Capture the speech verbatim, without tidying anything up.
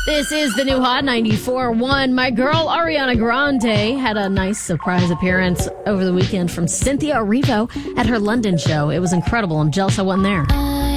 This is the new Hot ninety-four point one. My girl Ariana Grande had a nice surprise appearance over the weekend from Cynthia Erivo at her London show. It was incredible. I'm jealous I wasn't there.